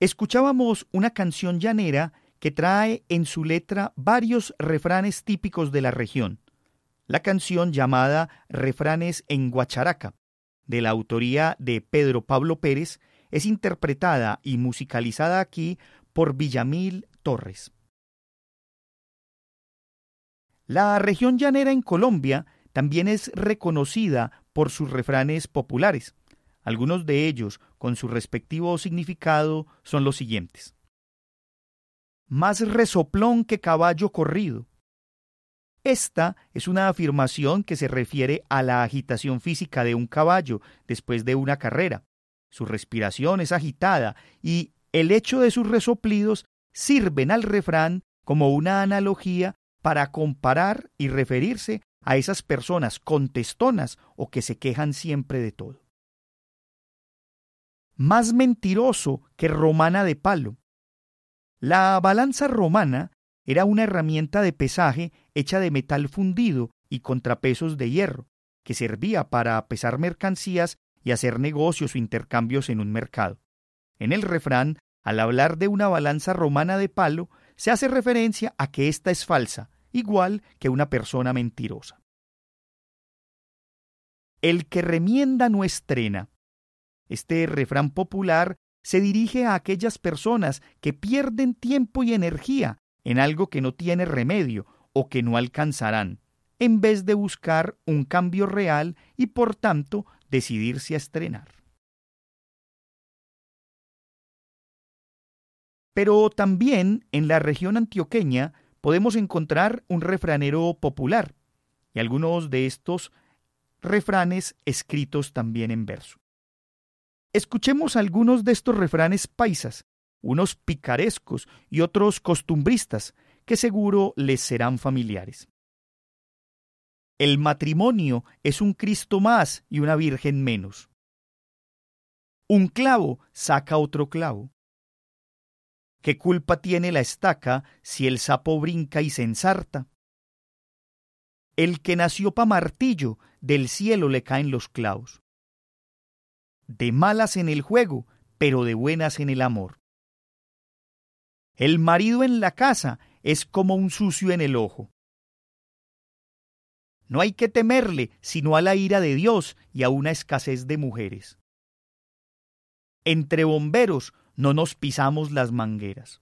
Escuchábamos una canción llanera que trae en su letra varios refranes típicos de la región. La canción llamada Refranes en Guacharaca, de la autoría de Pedro Pablo Pérez, es interpretada y musicalizada aquí por Villamil Torres. La región llanera en Colombia también es reconocida por sus refranes populares. Algunos de ellos, con su respectivo significado, son los siguientes. Más resoplón que caballo corrido. Esta es una afirmación que se refiere a la agitación física de un caballo después de una carrera. Su respiración es agitada y el hecho de sus resoplidos sirven al refrán como una analogía para comparar y referirse a esas personas contestonas o que se quejan siempre de todo. Más mentiroso que romana de palo. La balanza romana era una herramienta de pesaje hecha de metal fundido y contrapesos de hierro, que servía para pesar mercancías y hacer negocios o intercambios en un mercado. En el refrán, al hablar de una balanza romana de palo, se hace referencia a que ésta es falsa, igual que una persona mentirosa. El que remienda no estrena. Este refrán popular se dirige a aquellas personas que pierden tiempo y energía en algo que no tiene remedio o que no alcanzarán, en vez de buscar un cambio real y por tanto decidirse a estrenar. Pero también en la región antioqueña podemos encontrar un refranero popular y algunos de estos refranes escritos también en verso. Escuchemos algunos de estos refranes paisas, unos picarescos y otros costumbristas, que seguro les serán familiares. El matrimonio es un Cristo más y una Virgen menos. Un clavo saca otro clavo. ¿Qué culpa tiene la estaca si el sapo brinca y se ensarta? El que nació pa' martillo, del cielo le caen los clavos. De malas en el juego, pero de buenas en el amor. El marido en la casa es como un sucio en el ojo. No hay que temerle sino a la ira de Dios y a una escasez de mujeres. Entre bomberos no nos pisamos las mangueras.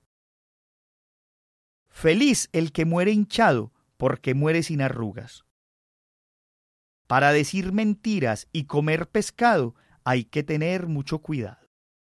Feliz el que muere hinchado, porque muere sin arrugas. Para decir mentiras y comer pescado hay que tener mucho cuidado.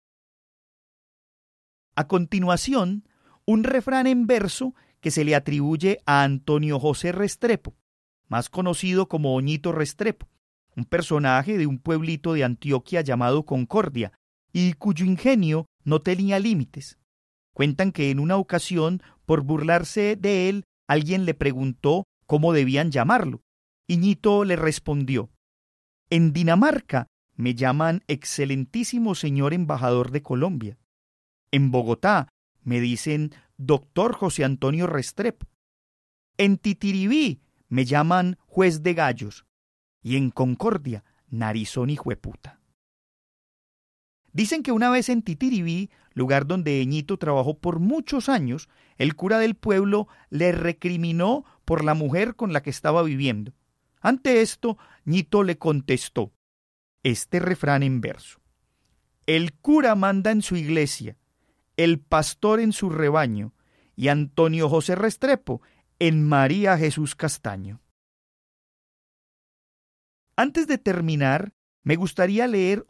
A continuación, un refrán en verso que se le atribuye a Antonio José Restrepo, más conocido como Oñito Restrepo, un personaje de un pueblito de Antioquia llamado Concordia, y cuyo ingenio no tenía límites. Cuentan que en una ocasión, por burlarse de él, alguien le preguntó cómo debían llamarlo. Y Ñito le respondió: en Dinamarca me llaman excelentísimo señor embajador de Colombia. En Bogotá me dicen doctor José Antonio Restrepo. En Titiribí me llaman juez de gallos. Y en Concordia, narizón hijueputa. Dicen que una vez en Titiribí, lugar donde Ñito trabajó por muchos años, el cura del pueblo le recriminó por la mujer con la que estaba viviendo. Ante esto, Ñito le contestó este refrán en verso: el cura manda en su iglesia, el pastor en su rebaño, y Antonio José Restrepo en María Jesús Castaño. Antes de terminar, me gustaría leer